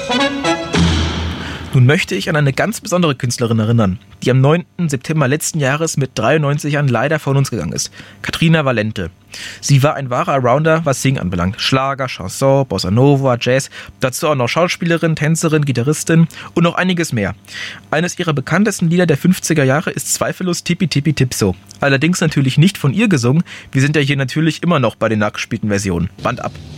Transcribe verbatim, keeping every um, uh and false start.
Nun möchte ich an eine ganz besondere Künstlerin erinnern, die am neunten September letzten Jahres mit dreiundneunzig Jahren leider von uns gegangen ist. Katrina Valente. Sie war ein wahrer Allrounder, was Singen anbelangt. Schlager, Chanson, Bossa Nova, Jazz, dazu auch noch Schauspielerin, Tänzerin, Gitarristin und noch einiges mehr. Eines ihrer bekanntesten Lieder der fünfziger Jahre ist zweifellos Tippi Tippi Tipso. Allerdings natürlich nicht von ihr gesungen, wir sind ja hier natürlich immer noch bei den nachgespielten Versionen. Band ab!